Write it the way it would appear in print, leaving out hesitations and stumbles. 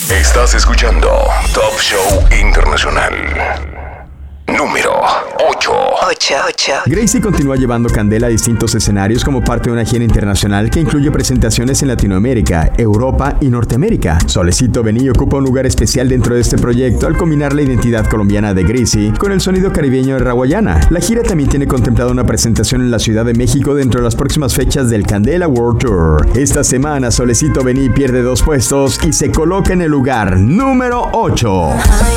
Estás escuchando Top Show Internacional. Número 8. Gracie continúa llevando candela a distintos escenarios como parte de una gira internacional que incluye presentaciones en Latinoamérica, Europa y Norteamérica. Solecito Bení ocupa un lugar especial dentro de este proyecto al combinar la identidad colombiana de Gracie con el sonido caribeño de Rawayana. La gira también tiene contemplada una presentación en la Ciudad de México dentro de las próximas fechas del Candela World Tour. Esta semana Solecito Bení pierde 2 puestos y se coloca en el lugar número 8.